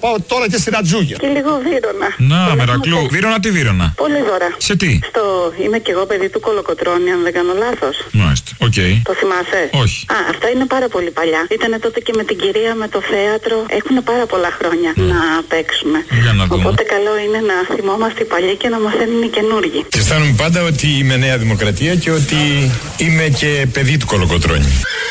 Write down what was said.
Πάω τώρα και στη Ρατζούγια. Και λίγο Βύρωνα. Να, Μερακλού. Βύρωνα τι Βύρωνα? Πολύ δώρα. Σε τι? Είμαι κι εγώ παιδί του Κολοκοτρώνη, αν δεν κάνω λάθος. Μάλιστα, οκ. Το θυμάσαι? Όχι. Αυτά είναι πάρα πολύ παλιά. Ήτανε τότε και με την κυρία με το θέατρο. Έχουν πάρα πολλά χρόνια να παίξουμε. Για να δούμε. Οπότε καλό είναι να θυμόμαστε οι παλιοί και να μαθαίνουν οι καινούργοι. Και αισθάνομαι πάντα ότι είμαι Νέα Δημοκρατία και ότι είμαι και παιδί του Κολοκοτρώνη.